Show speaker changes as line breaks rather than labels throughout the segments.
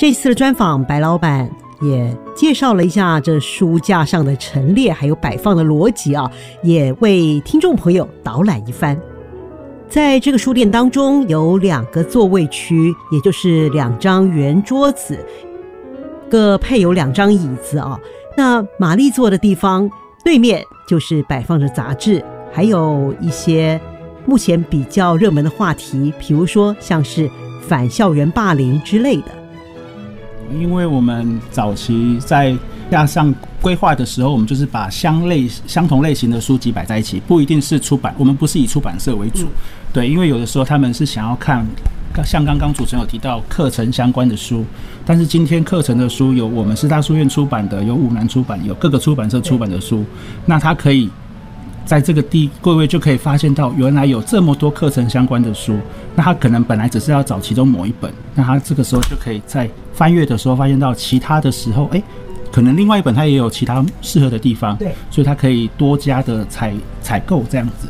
这次的专访，白老板也介绍了一下这书架上的陈列还有摆放的逻辑啊，也为听众朋友导览一番。在这个书店当中有2个座位区，也就是2张圆桌子，各配有2张椅子啊。那玛丽坐的地方对面就是摆放着杂志，还有一些目前比较热门的话题，比如说像是反校园霸凌之类的。
因为我们早期在架上规划的时候，我们就是把相同类型的书籍摆在一起，不一定是出版，我们不是以出版社为主，对，因为有的时候他们是想要看，像刚刚主持人有提到课程相关的书，但是今天课程的书有我们师大书院出版的，有五南出版，有各个出版社出版的书，那他可以在这个各位就可以发现到原来有这么多课程相关的书，那他可能本来只是要找其中某一本，那他这个时候就可以在翻阅的时候发现到其他的时候，可能另外一本他也有其他适合的地方，对，所以他可以多加的采购这样子。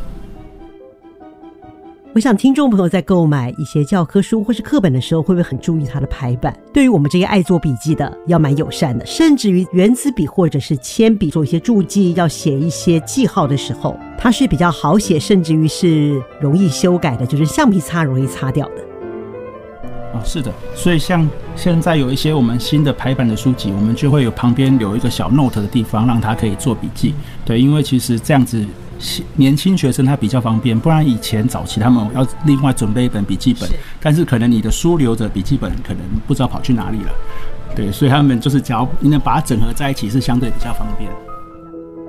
我想听众朋友在购买一些教科书或是课本的时候，会不会很注意它的排版？对于我们这些爱做笔记的，要蛮友善的，甚至于原子笔或者是铅笔做一些注记，要写一些记号的时候，它是比较好写，甚至于是容易修改的，就是橡皮擦容易擦掉的。
是的，所以像现在有一些我们新的排版的书籍，我们就会有旁边留一个小 note 的地方，让他可以做笔记。对，因为其实这样子年轻学生他比较方便，不然以前早期他们要另外准备一本笔记本，但是可能你的书留着，笔记本可能不知道跑去哪里了。对，所以他们就是只要你能把它整合在一起，是相对比较方便。